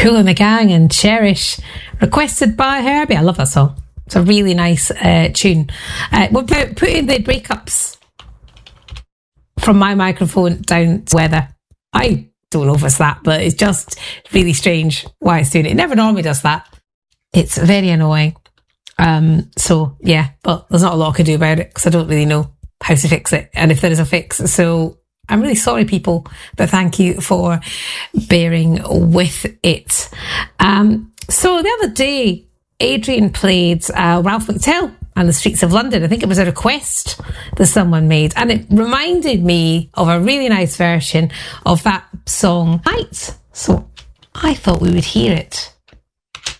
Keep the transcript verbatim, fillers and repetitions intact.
Kool and the Gang and Cherish, requested by Herbie. I love that song. It's a really nice uh, tune. Uh, we're putting the breakups from my microphone down to weather. I don't know if it's that, but it's just really strange why it's doing it. It never normally does that. It's very annoying. Um, so, yeah, but there's not a lot I can do about it because I don't really know how to fix it and if there is a fix. So I'm really sorry, people, but thank you for bearing with it. Um, so the other day, Adrian played uh, Ralph McTell and the Streets of London. I think it was a request that someone made, and it reminded me of a really nice version of that song, Heights. So I thought we would hear it.